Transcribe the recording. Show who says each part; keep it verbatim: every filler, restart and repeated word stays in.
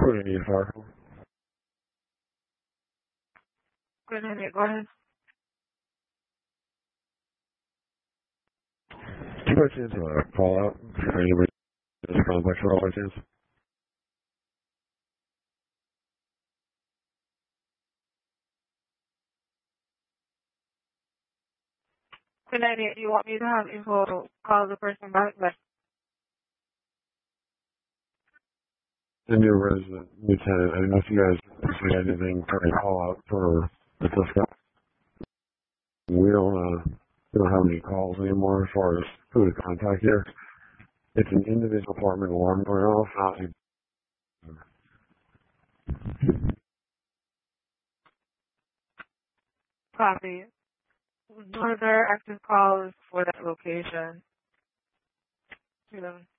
Speaker 1: Quinn eighty fire.
Speaker 2: Quinn eighty, go ahead.
Speaker 1: Do you by chance uh, call out for anybody in this complex at all by chance?
Speaker 2: Quinn eighty, do you want me to have info call the person back? Like,
Speaker 1: The new resident, lieutenant, I don't know if you guys actually had anything for a call out for the Cisco. We don't, uh, we don't have any calls anymore as far as who to contact here. It's an individual apartment alarm going off, not a
Speaker 2: copy. One of their active calls for that location. You know.